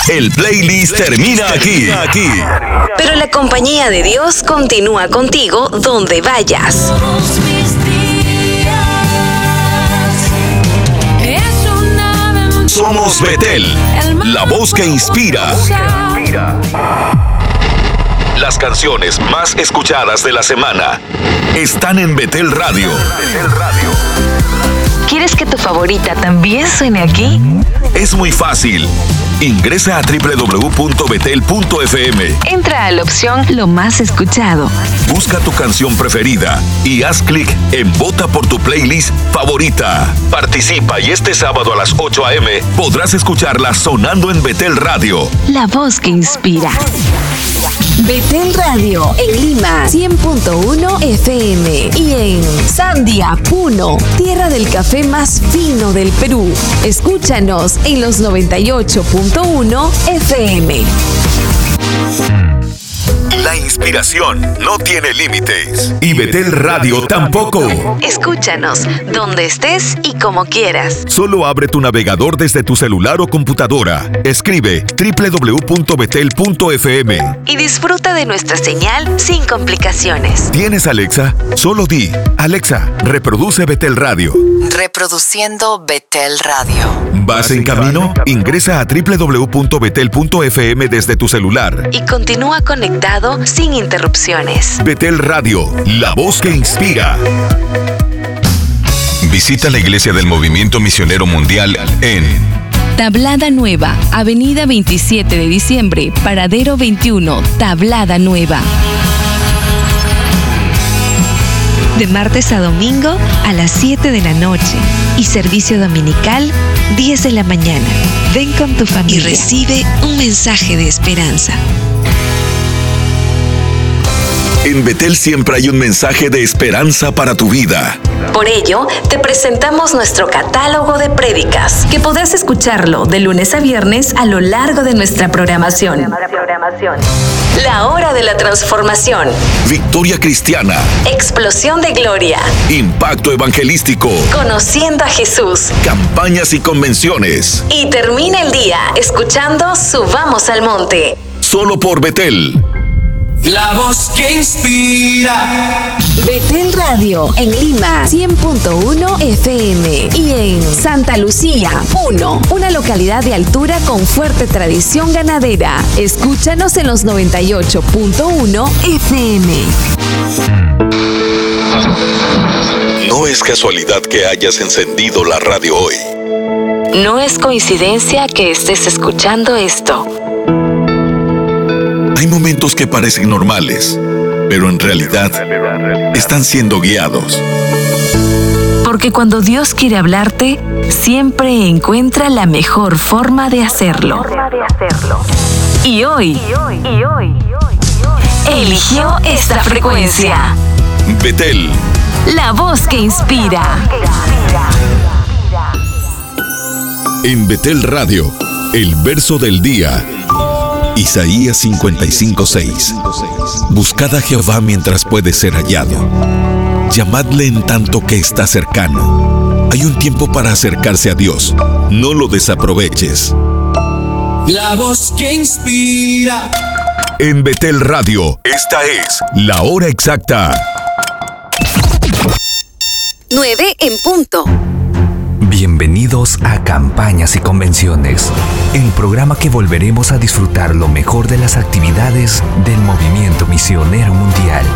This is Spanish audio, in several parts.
El playlist termina aquí. Pero la compañía de Dios continúa contigo donde vayas. Somos Betel, la voz que inspira. Las canciones más escuchadas de la semana están en Betel Radio. ¿Quieres que tu favorita también suene aquí? Es muy fácil. Ingresa a www.betel.fm. Entra a la opción Lo más escuchado. Busca tu canción preferida y haz clic en Vota por tu playlist favorita. Participa y este sábado a las 8 a.m. podrás escucharla sonando en Betel Radio. La voz que inspira. Betel Radio en Lima 100.1 FM y en Sandia, Puno, tierra del café más fino del Perú. Escúchanos en los 98.1 FM. La inspiración no tiene límites y Betel Radio tampoco. Escúchanos donde estés y como quieras. Solo abre tu navegador desde tu celular o computadora. Escribe www.betel.fm y disfruta de nuestra señal sin complicaciones. ¿Tienes Alexa? Solo di, Alexa, reproduce Betel Radio. Reproduciendo Betel Radio. ¿Vas en camino? Ingresa a www.betel.fm desde tu celular y continúa conectado sin interrupciones. Betel Radio, la voz que inspira. Visita la Iglesia del Movimiento Misionero Mundial en Tablada Nueva, Avenida 27 de Diciembre, Paradero 21, Tablada Nueva. De martes a domingo a las 7 de la noche y servicio dominical 10 de la mañana. Ven con tu familia y recibe un mensaje de esperanza. En Betel siempre hay un mensaje de esperanza para tu vida. Por ello, te presentamos nuestro catálogo de prédicas, que podrás escucharlo de lunes a viernes a lo largo de nuestra programación. La hora de la transformación. Victoria cristiana. Explosión de gloria. Impacto evangelístico. Conociendo a Jesús. Campañas y convenciones. Y termina el día escuchando Subamos al Monte. Solo por Betel. La voz que inspira. Betel Radio en Lima 100.1 FM y en Santa Lucía, Puno, una localidad de altura con fuerte tradición ganadera. Escúchanos en los 98.1 FM. No es casualidad que hayas encendido la radio hoy. No es coincidencia que estés escuchando esto. Hay momentos que parecen normales, pero en realidad están siendo guiados. Porque cuando Dios quiere hablarte, siempre encuentra la mejor forma de hacerlo. Y hoy eligió esta frecuencia. Betel. La voz que inspira. En Betel Radio, el verso del día. Isaías 55:6. Buscad a Jehová mientras puede ser hallado. Llamadle en tanto que está cercano. Hay un tiempo para acercarse a Dios. No lo desaproveches. La voz que inspira. En Betel Radio, esta es la hora exacta. 9 en punto. Bienvenidos a Campañas y Convenciones, el programa que volveremos a disfrutar lo mejor de las actividades del Movimiento Misionero Mundial.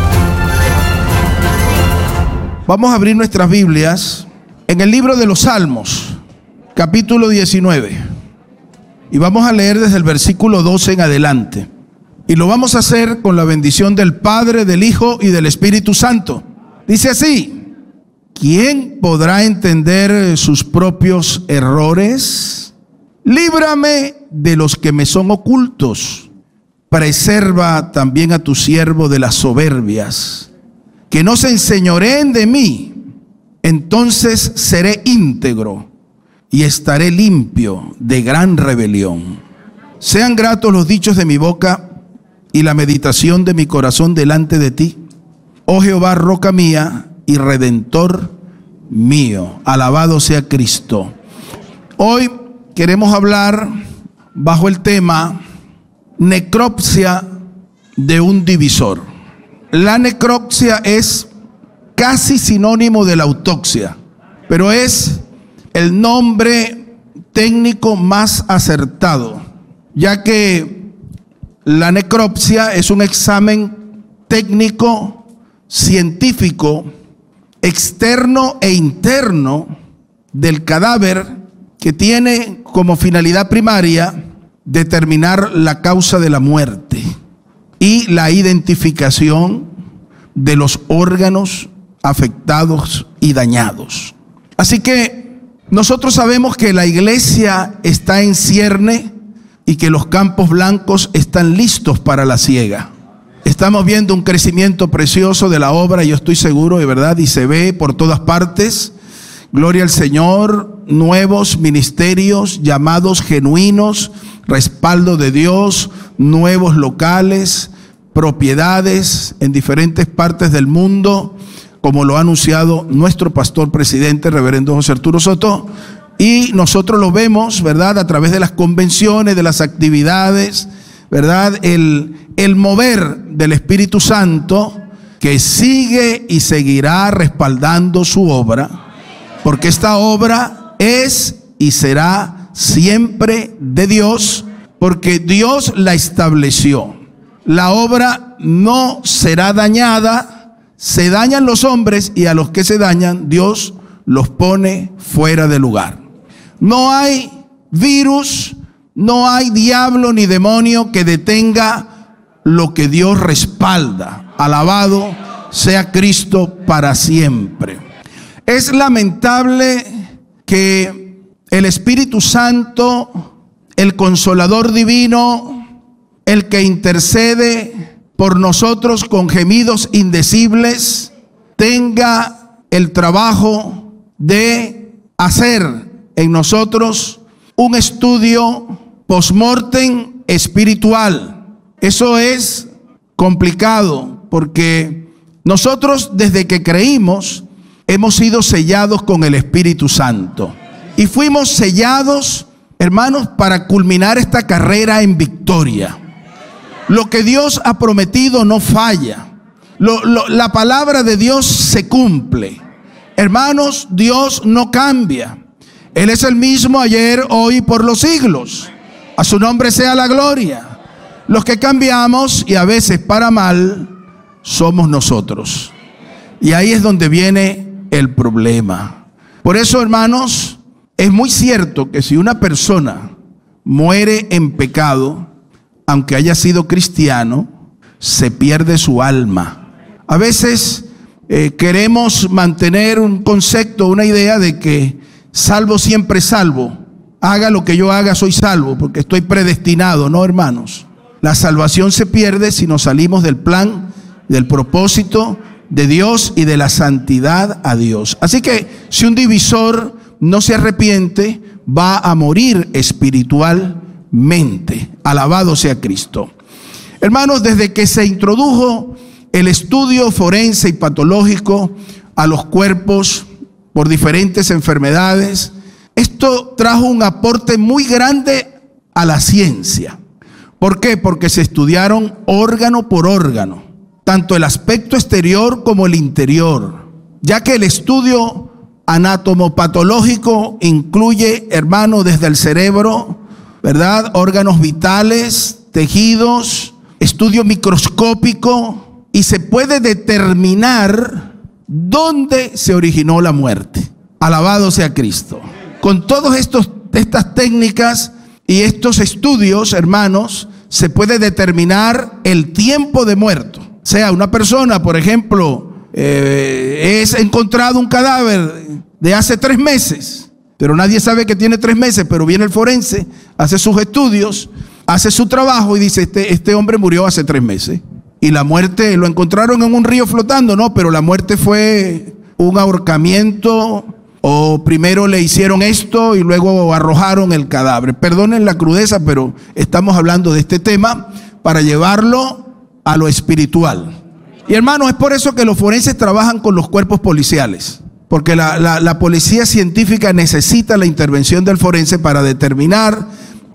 Vamos a abrir nuestras Biblias en el libro de los Salmos, capítulo 19. Y vamos a leer desde el versículo 12 en adelante. Y lo vamos a hacer con la bendición del Padre, del Hijo y del Espíritu Santo. Dice así: ¿quién podrá entender sus propios errores? Líbrame de los que me son ocultos. Preserva también a tu siervo de las soberbias. Que no se enseñoreen de mí. Entonces seré íntegro y estaré limpio de gran rebelión. Sean gratos los dichos de mi boca y la meditación de mi corazón delante de ti, oh Jehová, roca mía y redentor mío. Alabado sea Cristo. Hoy queremos hablar bajo el tema necropsia de un divisor. La necropsia es casi sinónimo de la autopsia, pero es el nombre técnico más acertado, ya que la necropsia es un examen técnico, científico, externo e interno del cadáver que tiene como finalidad primaria determinar la causa de la muerte y la identificación de los órganos afectados y dañados. Así que nosotros sabemos que la iglesia está en cierne y que los campos blancos están listos para la siega. Estamos viendo un crecimiento precioso de la obra, yo estoy seguro, de verdad, y se ve por todas partes. Gloria al Señor, nuevos ministerios, llamados genuinos, respaldo de Dios, nuevos locales, propiedades en diferentes partes del mundo, como lo ha anunciado nuestro pastor presidente, reverendo José Arturo Soto, y nosotros lo vemos, ¿verdad?, a través de las convenciones, de las actividades, ¿verdad?, el mover del Espíritu Santo, que sigue y seguirá respaldando su obra, porque esta obra es y será siempre de Dios, porque Dios la estableció. La obra no será dañada, se dañan los hombres y a los que se dañan, Dios los pone fuera de lugar. No hay virus, no hay diablo ni demonio que detenga lo que Dios respalda. Alabado sea Cristo para siempre. Es lamentable que el Espíritu Santo, el Consolador Divino, el que intercede por nosotros con gemidos indecibles, tenga el trabajo de hacer en nosotros un estudio post-mortem espiritual. Eso es complicado porque nosotros desde que creímos hemos sido sellados con el Espíritu Santo y fuimos sellados, hermanos, para culminar esta carrera en victoria. Lo que Dios ha prometido no falla. La palabra de Dios se cumple. Hermanos, Dios no cambia. Él es el mismo ayer, hoy y por los siglos. A su nombre sea la gloria. Los que cambiamos, y a veces para mal, somos nosotros. Y ahí es donde viene el problema. Por eso, hermanos, es muy cierto que si una persona muere en pecado, aunque haya sido cristiano, se pierde su alma. A veces queremos mantener un concepto, una idea de que salvo siempre salvo. Haga lo que yo haga, soy salvo, porque estoy predestinado. No, hermanos. La salvación se pierde si nos salimos del plan, del propósito de Dios y de la santidad a Dios. Así que si un divisor no se arrepiente, va a morir espiritualmente. Alabado sea Cristo. Hermanos, desde que se introdujo el estudio forense y patológico a los cuerpos por diferentes enfermedades, esto trajo un aporte muy grande a la ciencia. ¿Por qué? Porque se estudiaron órgano por órgano, tanto el aspecto exterior como el interior, ya que el estudio anatomopatológico incluye, hermano, desde el cerebro, ¿verdad?, órganos vitales, tejidos, estudio microscópico, y se puede determinar dónde se originó la muerte. Alabado sea Cristo. Con todas estas técnicas y estos estudios, hermanos, se puede determinar el tiempo de muerto. O sea, una persona, por ejemplo, es encontrado un cadáver de hace 3 meses, pero nadie sabe que tiene 3 meses, pero viene el forense, hace sus estudios, hace su trabajo y dice, este hombre murió hace 3 meses. Y la muerte, lo encontraron en un río flotando, no, pero la muerte fue un ahorcamiento, o primero le hicieron esto y luego arrojaron el cadáver. Perdonen la crudeza, pero estamos hablando de este tema para llevarlo a lo espiritual. Y hermanos, es por eso que los forenses trabajan con los cuerpos policiales, porque la policía científica necesita la intervención del forense para determinar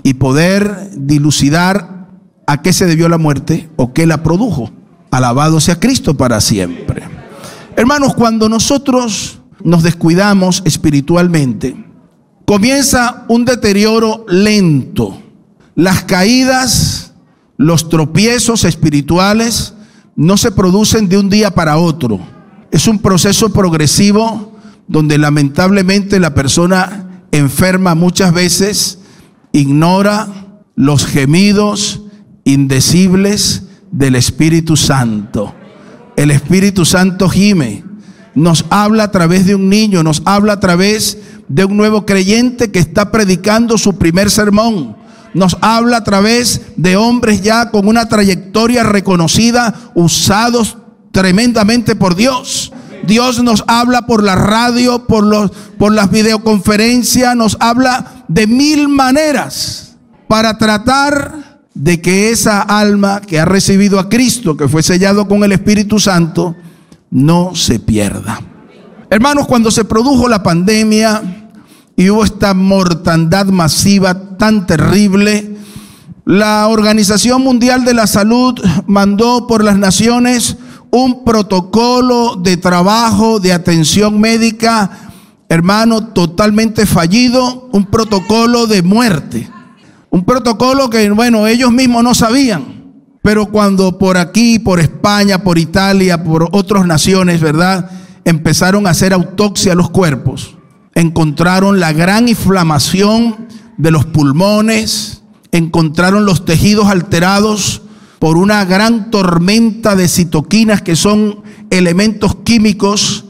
y poder dilucidar a qué se debió la muerte o qué la produjo. Alabado sea Cristo para siempre. Hermanos, cuando nosotros nos descuidamos espiritualmente, comienza un deterioro lento. Las caídas, los tropiezos espirituales no se producen de un día para otro. Es un proceso progresivo donde lamentablemente la persona enferma muchas veces ignora los gemidos indecibles del Espíritu Santo. El Espíritu Santo gime, nos habla a través de un niño, nos habla a través de un nuevo creyente que está predicando su primer sermón. Nos habla a través de hombres ya con una trayectoria reconocida, usados tremendamente por Dios. Dios nos habla por la radio, por las videoconferencias, nos habla de mil maneras para tratar de que esa alma que ha recibido a Cristo, que fue sellado con el Espíritu Santo, no se pierda. Hermanos, cuando se produjo la pandemia y hubo esta mortandad masiva tan terrible, la Organización Mundial de la Salud mandó por las naciones un protocolo de trabajo, de atención médica, hermano, totalmente fallido, un protocolo de muerte. Un protocolo que, bueno, ellos mismos no sabían, pero cuando por aquí, por España, por Italia, por otras naciones, ¿verdad?, empezaron a hacer autopsia a los cuerpos, encontraron la gran inflamación de los pulmones, encontraron los tejidos alterados por una gran tormenta de citoquinas, que son elementos químicos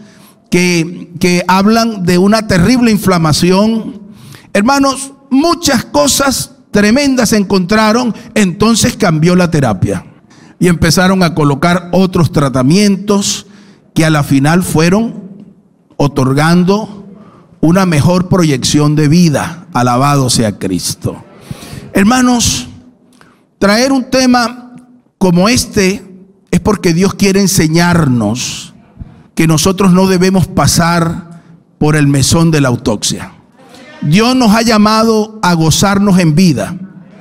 que hablan de una terrible inflamación. Hermanos, muchas cosas tremendas se encontraron. Entonces cambió la terapia y empezaron a colocar otros tratamientos que a la final fueron otorgando una mejor proyección de vida. Alabado sea Cristo. Hermanos, traer un tema como este es porque Dios quiere enseñarnos que nosotros no debemos pasar por el mesón de la autopsia. Dios nos ha llamado a gozarnos en vida,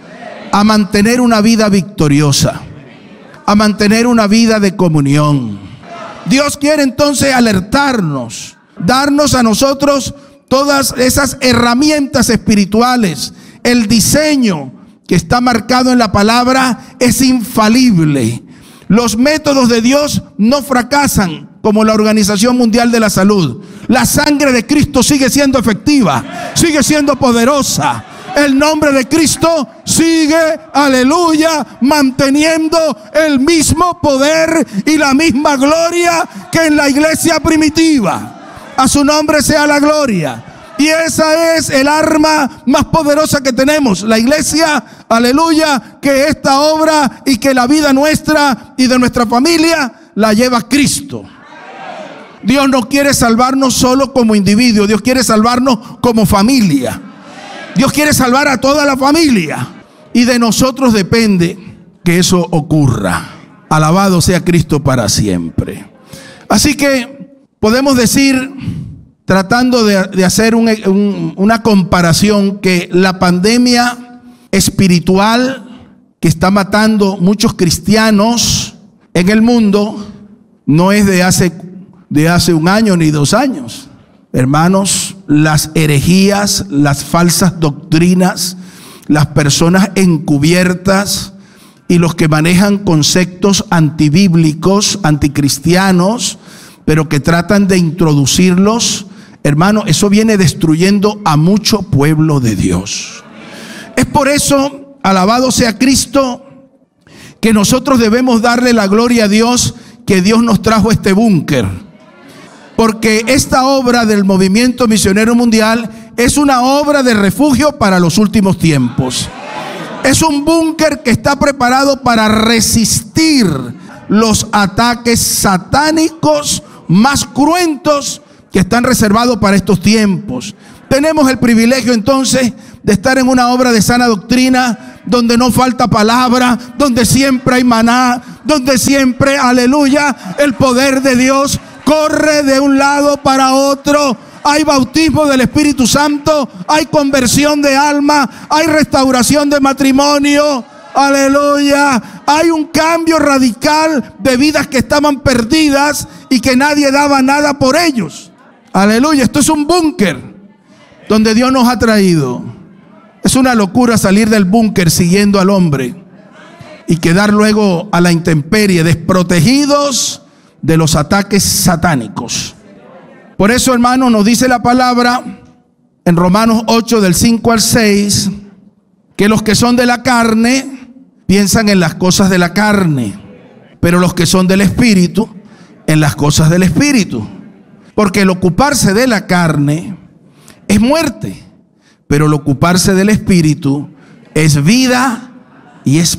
a mantener una vida victoriosa, a mantener una vida de comunión. Dios quiere entonces alertarnos, darnos a nosotros todas esas herramientas espirituales. El diseño que está marcado en la palabra es infalible. Los métodos de Dios no fracasan, como la Organización Mundial de la Salud. La sangre de Cristo sigue siendo efectiva, sigue siendo poderosa. El nombre de Cristo sigue, aleluya, manteniendo el mismo poder y la misma gloria que en la iglesia primitiva. A su nombre sea la gloria. Y esa es el arma más poderosa que tenemos, la iglesia, aleluya, que esta obra y que la vida nuestra y de nuestra familia la lleva Cristo. Dios no quiere salvarnos solo como individuo, Dios quiere salvarnos como familia. Dios quiere salvar a toda la familia. Y de nosotros depende que eso ocurra. Alabado sea Cristo para siempre. Así que podemos decir, tratando de hacer una comparación, que la pandemia espiritual que está matando muchos cristianos en el mundo no es de hace un año ni 2 años. Hermanos, las herejías, las falsas doctrinas, las personas encubiertas y los que manejan conceptos antibíblicos, anticristianos, pero que tratan de introducirlos, hermano, eso viene destruyendo a mucho pueblo de Dios. Es por eso, alabado sea Cristo, que nosotros debemos darle la gloria a Dios, que Dios nos trajo este búnker. Porque esta obra del movimiento misionero mundial es una obra de refugio para los últimos tiempos. Es un búnker que está preparado para resistir los ataques satánicos más cruentos que están reservados para estos tiempos. Tenemos el privilegio entonces de estar en una obra de sana doctrina, donde no falta palabra, donde siempre hay maná, donde siempre, aleluya, el poder de Dios corre de un lado para otro, hay bautismo del Espíritu Santo, hay conversión de alma, hay restauración de matrimonio. Aleluya. Hay un cambio radical de vidas que estaban perdidas y que nadie daba nada por ellos. Aleluya. Esto es un búnker donde Dios nos ha traído. Es una locura salir del búnker siguiendo al hombre y quedar luego a la intemperie, desprotegidos de los ataques satánicos. Por eso, hermano, nos dice la palabra en Romanos 8 del 5 al 6, que los que son de la carne piensan en las cosas de la carne, pero los que son del Espíritu, en las cosas del Espíritu. Porque el ocuparse de la carne es muerte, pero el ocuparse del Espíritu es vida y es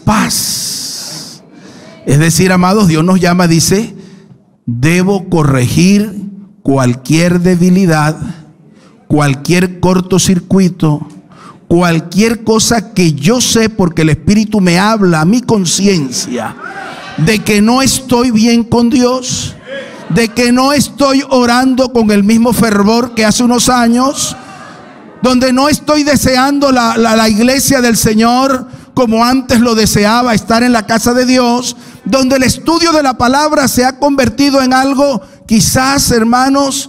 paz. Es decir, amados, Dios nos llama, dice, debo corregir cualquier debilidad, cualquier cortocircuito, cualquier cosa que yo sé, porque el Espíritu me habla a mi conciencia de que no estoy bien con Dios, de que no estoy orando con el mismo fervor que hace unos años, donde no estoy deseando la iglesia del Señor como antes lo deseaba, estar en la casa de Dios, donde el estudio de la palabra se ha convertido en algo quizás, hermanos,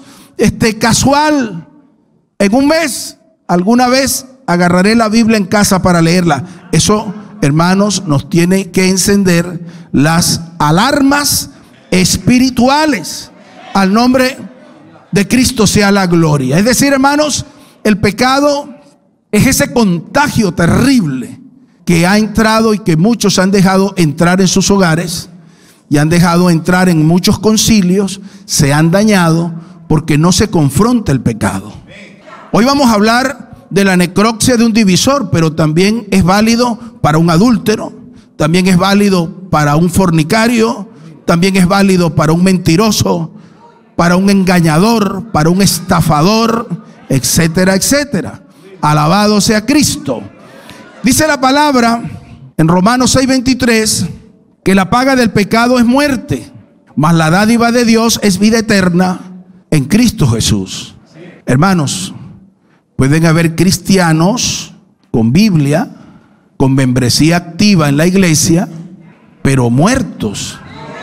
casual. En un mes, alguna vez agarraré la Biblia en casa para leerla. Eso, hermanos, nos tiene que encender las alarmas espirituales. Al nombre de Cristo sea la gloria. Es decir, hermanos, el pecado es ese contagio terrible que ha entrado y que muchos han dejado entrar en sus hogares y han dejado entrar en muchos concilios, se han dañado porque no se confronta el pecado. Hoy vamos a hablar de la necropsia de un divisor, pero también es válido para un adúltero, también es válido para un fornicario, también es válido para un mentiroso, para un engañador, para un estafador, etcétera, etcétera. Alabado sea Cristo. Dice la palabra en Romanos 6:23 que la paga del pecado es muerte, mas la dádiva de Dios es vida eterna en Cristo Jesús. Hermanos, pueden haber cristianos con Biblia, con membresía activa en la iglesia, pero muertos.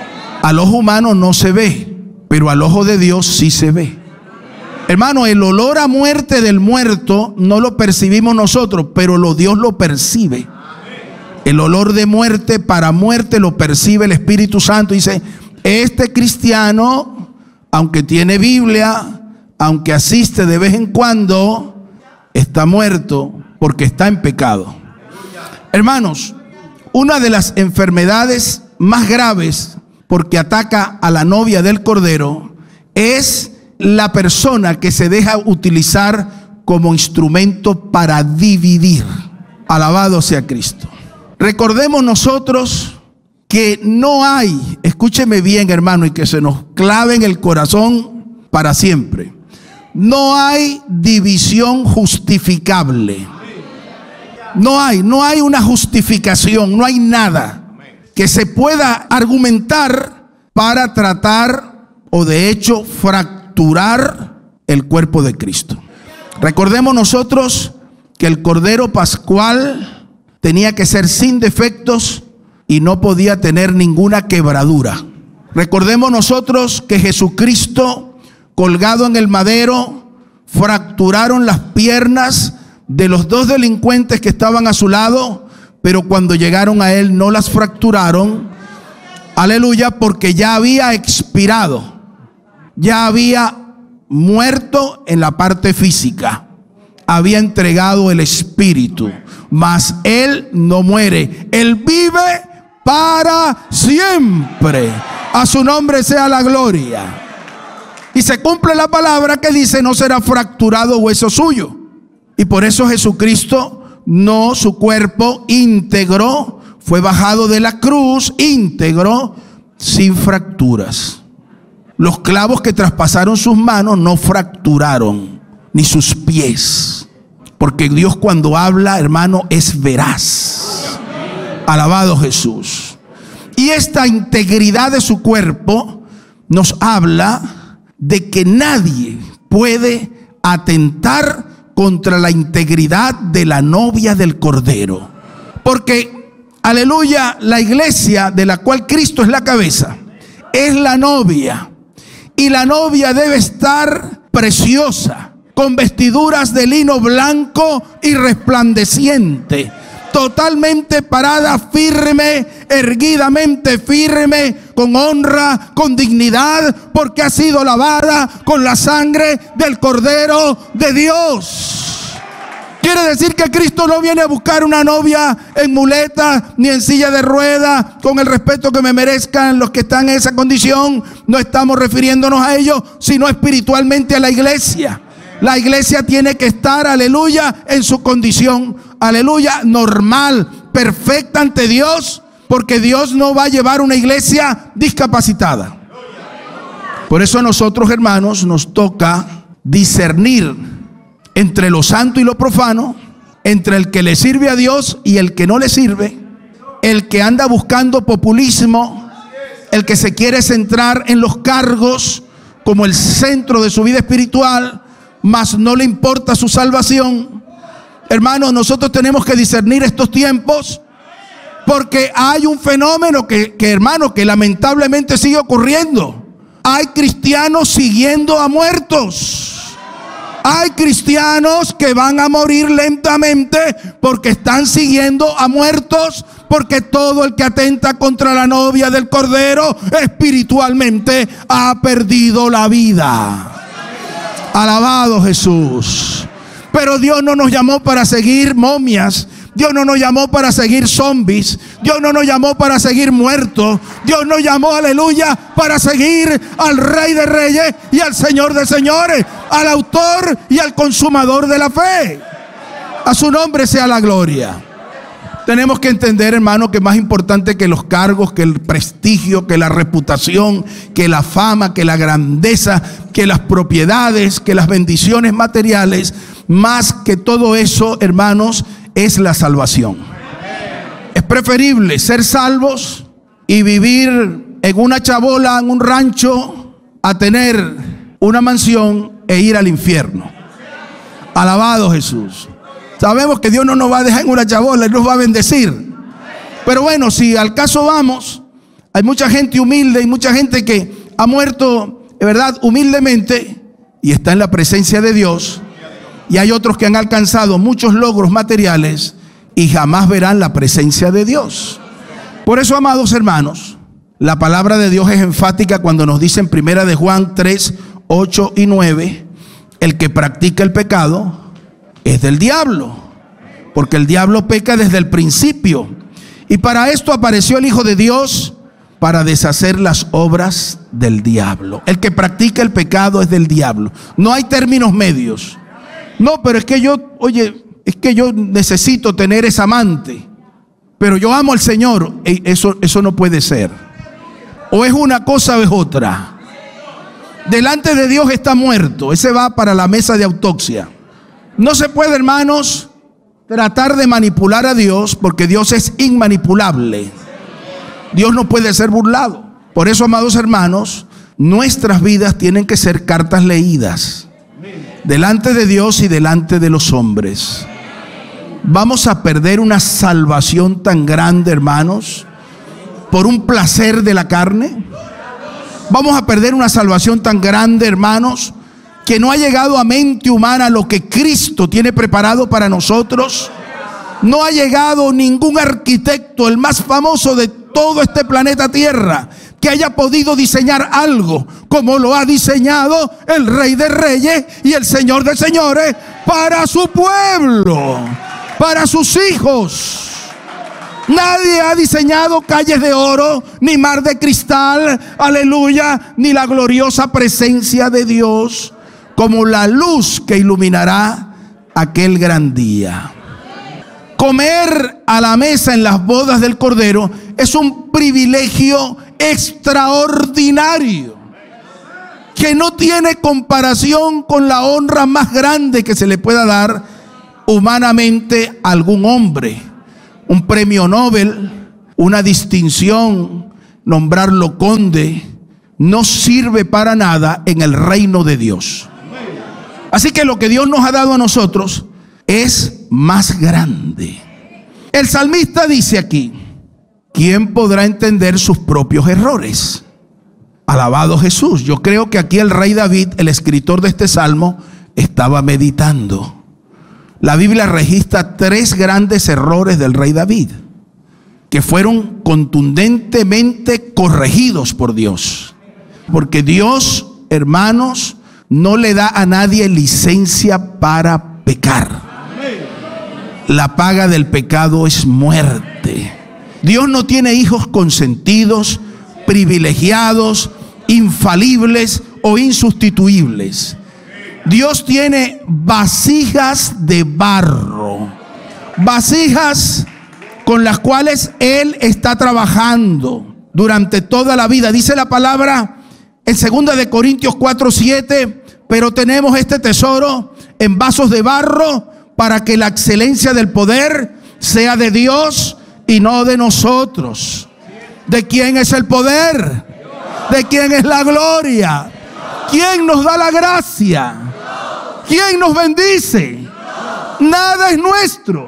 Al ojo humano no se ve, pero al ojo de Dios sí se ve. Hermano, el olor a muerte del muerto no lo percibimos nosotros, pero Dios lo percibe. El olor de muerte para muerte lo percibe el Espíritu Santo. Dice, este cristiano, aunque tiene Biblia, aunque asiste de vez en cuando, está muerto porque está en pecado. Hermanos, una de las enfermedades más graves, porque ataca a la novia del Cordero, es la persona que se deja utilizar como instrumento para dividir. Alabado sea Cristo. Recordemos nosotros que no hay, escúcheme bien, hermano, y que se nos clave en el corazón para siempre, no hay división justificable. No hay una justificación, no hay nada que se pueda argumentar para tratar o de hecho fracturar el cuerpo de Cristo. Recordemos nosotros que el Cordero Pascual tenía que ser sin defectos y no podía tener ninguna quebradura. Recordemos nosotros que Jesucristo, colgado en el madero, fracturaron las piernas de los dos delincuentes que estaban a su lado, pero cuando llegaron a él no las fracturaron. Aleluya, porque ya había expirado, ya había muerto en la parte física, había entregado el espíritu, mas él no muere, él vive para siempre. A su nombre sea la gloria. Y se cumple la palabra que dice: no será fracturado hueso suyo. Y por eso Jesucristo, no, su cuerpo íntegro fue bajado de la cruz, íntegro, sin fracturas. Los clavos que traspasaron sus manos no fracturaron, ni sus pies. Porque Dios, cuando habla, hermano, es veraz. Alabado Jesús. Y esta integridad de su cuerpo nos habla de que nadie puede atentar contra la integridad de la novia del Cordero. Porque, aleluya, la iglesia de la cual Cristo es la cabeza, es la novia. Y la novia debe estar preciosa, con vestiduras de lino blanco y resplandeciente, totalmente parada, firme, erguidamente firme, con honra, con dignidad, porque ha sido lavada con la sangre del Cordero de Dios. Quiere decir que Cristo no viene a buscar una novia en muleta ni en silla de ruedas, con el respeto que me merezcan los que están en esa condición. No estamos refiriéndonos a ellos, sino espiritualmente a la iglesia. La iglesia tiene que estar, aleluya, en su condición, aleluya, normal, perfecta ante Dios, porque Dios no va a llevar una iglesia discapacitada. Por eso a nosotros, hermanos, nos toca discernir entre lo santo y lo profano, entre el que le sirve a Dios y el que no le sirve, el que anda buscando populismo, el que se quiere centrar en los cargos como el centro de su vida espiritual, mas no le importa su salvación. Hermanos, nosotros tenemos que discernir estos tiempos, porque hay un fenómeno que lamentablemente sigue ocurriendo. Hay cristianos siguiendo a muertos. Hay cristianos que van a morir lentamente porque están siguiendo a muertos, porque todo el que atenta contra la novia del Cordero espiritualmente ha perdido la vida. Alabado Jesús. Pero Dios no nos llamó para seguir momias. Dios no nos llamó para seguir zombies. Dios no nos llamó para seguir muertos. Dios nos llamó, aleluya, para seguir al Rey de Reyes y al Señor de Señores, al autor y al consumador de la fe. A su nombre sea la gloria. Tenemos que entender, hermano, que más importante que los cargos, que el prestigio, que la reputación, que la fama, que la grandeza, que las propiedades, que las bendiciones materiales, más que todo eso, hermanos, es la salvación. Es preferible ser salvos y vivir en una chabola, en un rancho, a tener una mansión e ir al infierno. Alabado Jesús. Sabemos que Dios no nos va a dejar en una chabola, Él nos va a bendecir. Pero bueno, si al caso vamos, hay mucha gente humilde y mucha gente que ha muerto, de verdad, humildemente y está en la presencia de Dios. Y hay otros que han alcanzado muchos logros materiales y jamás verán la presencia de Dios. Por eso, amados hermanos, la palabra de Dios es enfática cuando nos dice en 1 de Juan 3, 8 y 9, el que practica el pecado es del diablo, porque el diablo peca desde el principio. Y para esto apareció el Hijo de Dios, para deshacer las obras del diablo. El que practica el pecado es del diablo. No hay términos medios. No, pero es que yo necesito tener esa amante, pero yo amo al Señor. Eso no puede ser. O es una cosa o es otra. Delante de Dios está muerto. Ese va para la mesa de autopsia. No se puede, hermanos, tratar de manipular a Dios, porque Dios es inmanipulable. Dios no puede ser burlado. Por eso, amados hermanos, nuestras vidas tienen que ser cartas leídas delante de Dios y delante de los hombres. Vamos a perder una salvación tan grande, hermanos, por un placer de la carne. Vamos a perder una salvación tan grande, hermanos, que no ha llegado a mente humana lo que Cristo tiene preparado para nosotros. No ha llegado ningún arquitecto, el más famoso de todo este planeta Tierra, que haya podido diseñar algo como lo ha diseñado el Rey de Reyes y el Señor de Señores para su pueblo, para sus hijos. Nadie ha diseñado calles de oro, ni mar de cristal, aleluya, ni la gloriosa presencia de Dios como la luz que iluminará aquel gran día. Comer a la mesa en las bodas del Cordero es un privilegio extraordinario que no tiene comparación con la honra más grande que se le pueda dar humanamente a algún hombre. Un premio Nobel, una distinción, nombrarlo conde, no sirve para nada en el reino de Dios. Así que lo que Dios nos ha dado a nosotros es más grande. El salmista dice aquí: ¿quién podrá entender sus propios errores? Alabado Jesús. Yo creo que aquí el rey David, el escritor de este salmo, estaba meditando. La Biblia registra 3 grandes errores del rey David, que fueron contundentemente corregidos por Dios. Porque Dios, hermanos, no le da a nadie licencia para pecar. La paga del pecado es muerte. Dios no tiene hijos consentidos, privilegiados, infalibles o insustituibles. Dios tiene vasijas de barro, vasijas con las cuales Él está trabajando durante toda la vida. Dice la palabra en 2 de Corintios 4:7, pero tenemos este tesoro en vasos de barro para que la excelencia del poder sea de Dios y no de nosotros. ¿De quién es el poder? ¿De quién es la gloria? ¿Quién nos da la gracia? ¿Quién nos bendice? Nada es nuestro.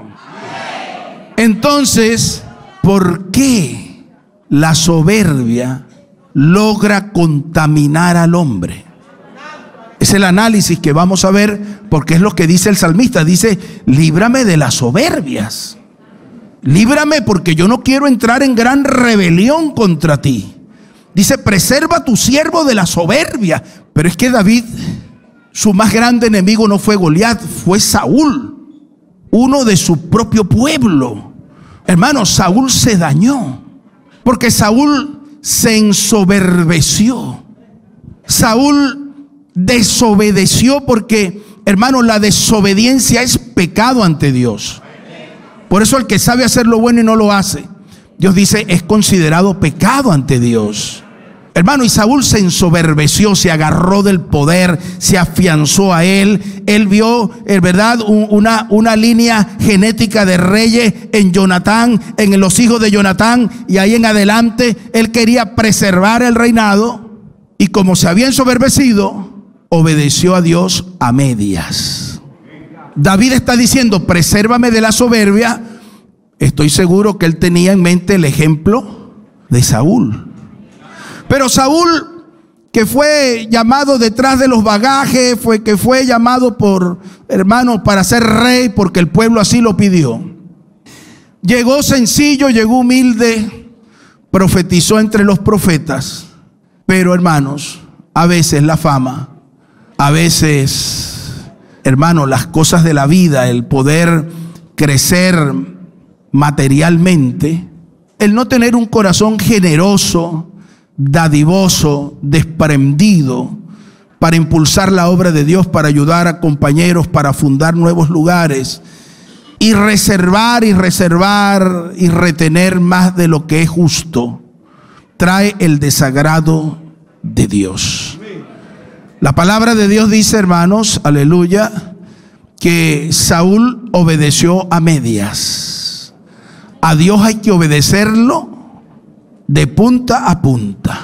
Entonces, ¿por qué la soberbia logra contaminar al hombre? Es el análisis que vamos a ver, porque es lo que dice el salmista. Dice: líbrame de las soberbias. Líbrame, porque yo no quiero entrar en gran rebelión contra ti. Dice: preserva a tu siervo de la soberbia. Pero es que David, su más grande enemigo no fue Goliat, fue Saúl, uno de su propio pueblo. Hermanos, Saúl se dañó porque Saúl se ensoberbeció. Saúl desobedeció porque, hermano, la desobediencia es pecado ante Dios. Por eso el que sabe hacer lo bueno y no lo hace, Dios dice, es considerado pecado ante Dios. Hermano, y Saúl se ensoberbeció, se agarró del poder, se afianzó a él. Él vio, verdad, una línea genética de reyes en Jonatán, en los hijos de Jonatán, y ahí en adelante él quería preservar el reinado, y como se había ensoberbecido, obedeció a Dios a medias. David está diciendo: presérvame de la soberbia. Estoy seguro que él tenía en mente el ejemplo de Saúl. Pero Saúl, que fue llamado detrás de los bagajes, que fue llamado por hermanos para ser rey porque el pueblo así lo pidió. Llegó sencillo, llegó humilde, profetizó entre los profetas. Pero hermanos, a veces la fama, a veces, hermanos, las cosas de la vida, el poder crecer materialmente, el no tener un corazón generoso, dadivoso, desprendido para impulsar la obra de Dios, para ayudar a compañeros, para fundar nuevos lugares, y reservar y retener más de lo que es justo, trae el desagrado de Dios. La palabra de Dios dice, hermanos, aleluya, que Saúl obedeció a medias. A Dios hay que obedecerlo de punta a punta.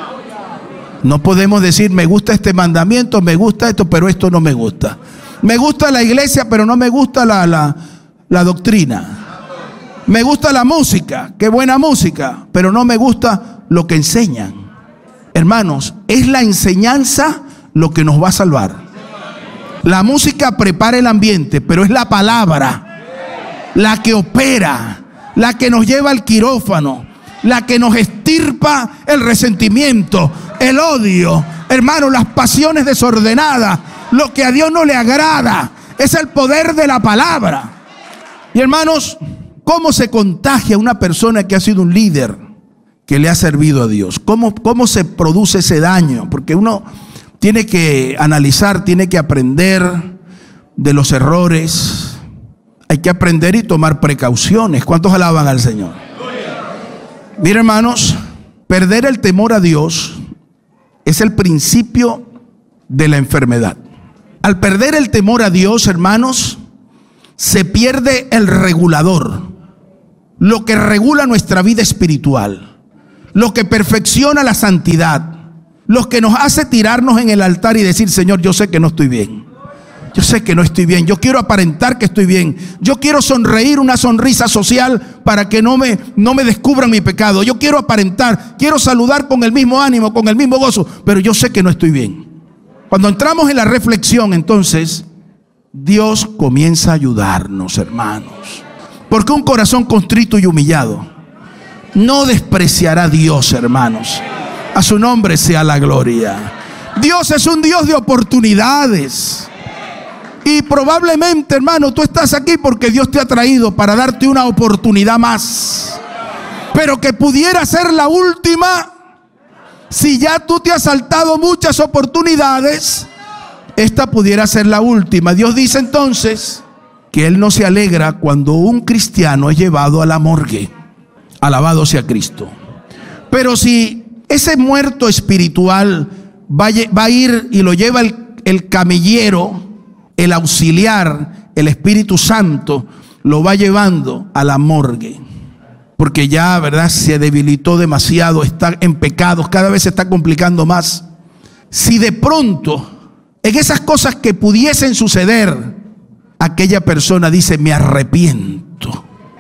No podemos decir: me gusta este mandamiento, me gusta esto, pero esto no me gusta. Me gusta la iglesia, pero no me gusta la doctrina. Me gusta la música, qué buena música, pero no me gusta lo que enseñan. Hermanos, es la enseñanza lo que nos va a salvar. La música prepara el ambiente, pero es la palabra la que opera, la que nos lleva al quirófano, la que nos extirpa el resentimiento, el odio, hermano, las pasiones desordenadas, lo que a Dios no le agrada. Es el poder de la palabra. Y hermanos, ¿cómo se contagia una persona que ha sido un líder, que le ha servido a Dios? ¿Cómo se produce ese daño? Porque uno tiene que analizar, tiene que aprender de los errores. Hay que aprender y tomar precauciones. ¿Cuántos alaban al Señor? Miren, hermanos, perder el temor a Dios es el principio de la enfermedad. Al perder el temor a Dios, hermanos, se pierde el regulador, lo que regula nuestra vida espiritual, lo que perfecciona la santidad, lo que nos hace tirarnos en el altar y decir: Señor, yo sé que no estoy bien, Yo sé que no estoy bien. Yo quiero aparentar que estoy bien. Yo quiero sonreír una sonrisa social para que no me descubran mi pecado. Yo quiero aparentar, quiero saludar con el mismo ánimo, con el mismo gozo, pero yo sé que no estoy bien. Cuando entramos en la reflexión, entonces, Dios comienza a ayudarnos, hermanos. Porque un corazón contrito y humillado no despreciará a Dios, hermanos. A su nombre sea la gloria. Dios es un Dios de oportunidades. Y probablemente, hermano, tú estás aquí porque Dios te ha traído para darte una oportunidad más. Pero que pudiera ser la última. Si ya tú te has saltado muchas oportunidades, esta pudiera ser la última. Dios dice entonces que Él no se alegra cuando un cristiano es llevado a la morgue. Alabado sea Cristo. Pero si ese muerto espiritual va a ir y lo lleva el camillero, el auxiliar, el Espíritu Santo, lo va llevando a la morgue. Porque ya, ¿verdad?, se debilitó demasiado, está en pecados, cada vez se está complicando más. Si de pronto, en esas cosas que pudiesen suceder, aquella persona dice: me arrepiento,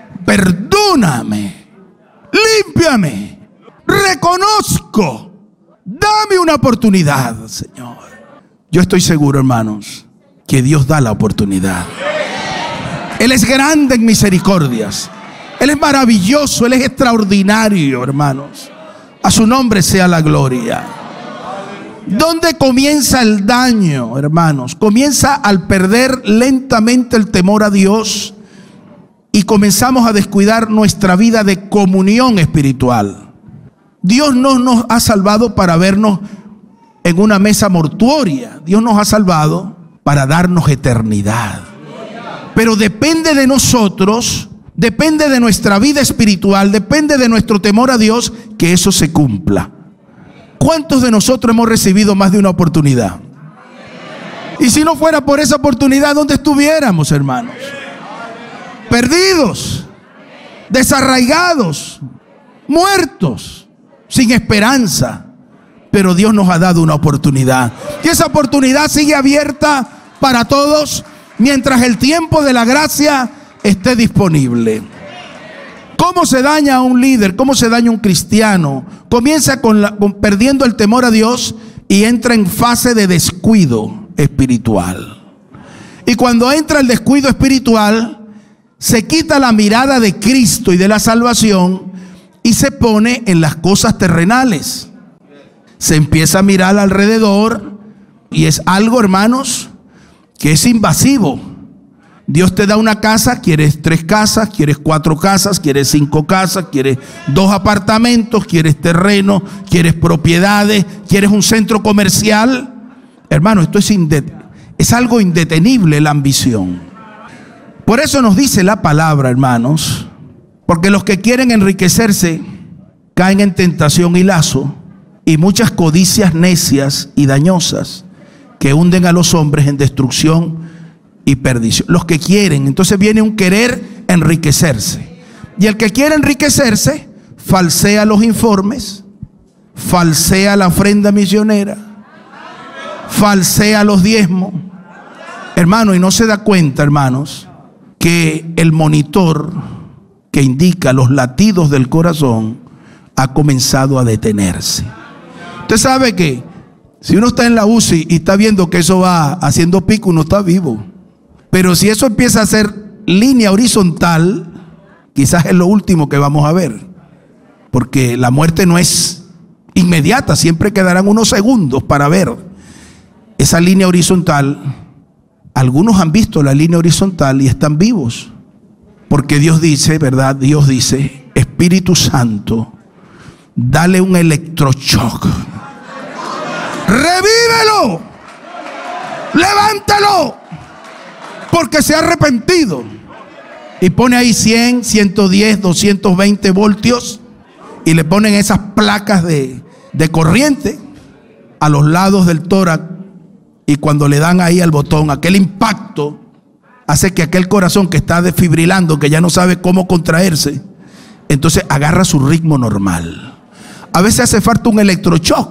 perdóname, límpiame, reconozco, dame una oportunidad, Señor. Yo estoy seguro, hermanos, que Dios da la oportunidad. Él es grande en misericordias. Él es maravilloso, Él es extraordinario, hermanos. A su nombre sea la gloria. ¿Dónde comienza el daño, hermanos? Comienza al perder lentamente el temor a Dios y comenzamos a descuidar nuestra vida de comunión espiritual. Dios no nos ha salvado para vernos en una mesa mortuoria. Dios nos ha salvado para darnos eternidad. Pero depende de nosotros, depende de nuestra vida espiritual, depende de nuestro temor a Dios, que eso se cumpla. ¿Cuántos de nosotros hemos recibido más de una oportunidad? Y si no fuera por esa oportunidad, ¿dónde estuviéramos, hermanos? Perdidos, desarraigados, muertos, sin esperanza. Pero Dios nos ha dado una oportunidad. Y esa oportunidad sigue abierta para todos mientras el tiempo de la gracia esté disponible. ¿Cómo se daña a un líder? ¿Cómo se daña un cristiano? Comienza perdiendo el temor a Dios y entra en fase de descuido espiritual. Y cuando entra el descuido espiritual, se quita la mirada de Cristo y de la salvación y se pone en las cosas terrenales. Se empieza a mirar alrededor y es algo, hermanos, que es invasivo. Dios te da una casa, quieres 3 casas, quieres 4 casas, quieres 5 casas, quieres 2 apartamentos, quieres terreno, quieres propiedades, quieres un centro comercial. Hermano, esto es algo indetenible, la ambición. Por eso nos dice la palabra, hermanos, porque los que quieren enriquecerse caen en tentación y lazo y muchas codicias necias y dañosas que hunden a los hombres en destrucción y perdición. Los que quieren, entonces viene un querer enriquecerse. Y el que quiere enriquecerse falsea los informes, falsea la ofrenda misionera, falsea los diezmos. Hermano, y no se da cuenta, hermanos, que el monitor que indica los latidos del corazón ha comenzado a detenerse. Usted sabe que si uno está en la UCI y está viendo que eso va haciendo pico, uno está vivo. Pero si eso empieza a hacer línea horizontal, quizás es lo último que vamos a ver. Porque la muerte no es inmediata, siempre quedarán unos segundos para ver esa línea horizontal. Algunos han visto la línea horizontal y están vivos. Porque Dios dice, ¿verdad? Dios dice: Espíritu Santo, dale un electroshock. Revívelo, levántalo, porque se ha arrepentido. Y pone ahí 100, 110, 220 voltios y le ponen esas placas de corriente a los lados del tórax. Y cuando le dan ahí al botón, aquel impacto hace que aquel corazón que está desfibrilando, que ya no sabe cómo contraerse, entonces agarra su ritmo normal. A veces hace falta un electroshock